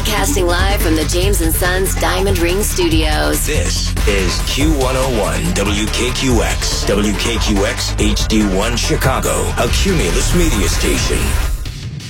Broadcasting live from the James & Sons Diamond Ring Studios. This is Q101 WKQX HD1 Chicago, a Cumulus media station.